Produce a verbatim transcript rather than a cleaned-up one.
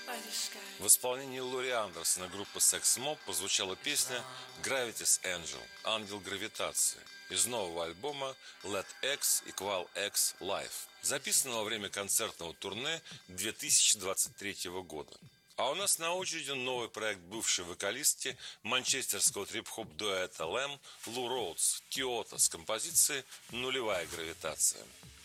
В исполнении Лори Андерсона группы Sex Mob прозвучала песня Gravity's Angel – Ангел гравитации из нового альбома Let X Equal X Live, записанного во время концертного турне две тысячи двадцать третьего года. А у нас на очереди новый проект бывшей вокалистки манчестерского трип-хоп дуэта Лэм Лу Роудс «Киото» с композицией «Нулевая гравитация».